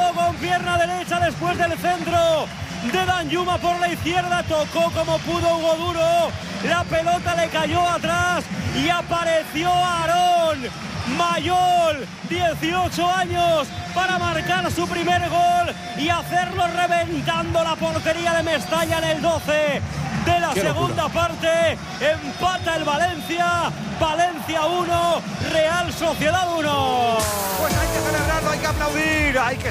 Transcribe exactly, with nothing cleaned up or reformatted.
Tiró con pierna derecha después del centro de Danjuma por la izquierda, tocó como pudo Hugo Duro, la pelota le cayó atrás y apareció Aarón Mayol, dieciocho años, para marcar su primer gol y hacerlo reventando la portería de Mestalla en el doce de la segunda parte. Empata el Valencia, Valencia uno, Real Sociedad uno. Pues hay que celebrarlo, hay que aplaudir, hay que